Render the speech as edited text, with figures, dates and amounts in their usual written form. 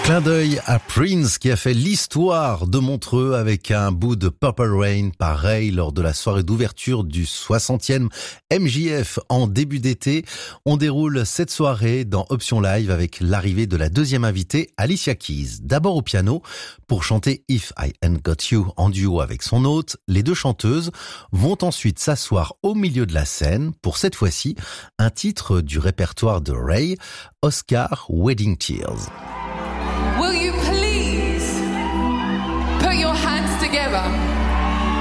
Clin d'œil à Prince qui a fait l'histoire de Montreux avec un bout de Purple Rain par Ray lors de la soirée d'ouverture du 60e MJF en début d'été. On déroule cette soirée dans Option Live avec l'arrivée de la deuxième invitée, Alicia Keys. D'abord au piano pour chanter If I Ain't Got You en duo avec son hôte. Les deux chanteuses vont ensuite s'asseoir au milieu de la scène pour cette fois-ci un titre du répertoire de Ray, Oscar Wedding Tears.